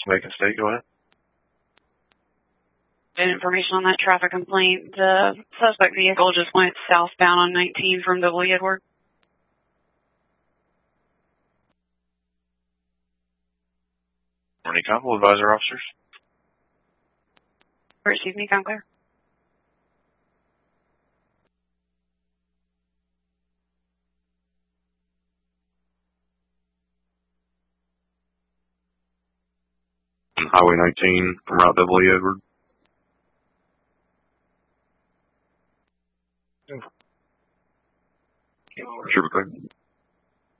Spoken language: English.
Macon State, go ahead. Information on that traffic complaint. The suspect vehicle just went southbound on 19 from W. Edward. Morning, Conville advisor officers. Receive me, clear. On Highway 19 from Route W. Edward. Trooper clear.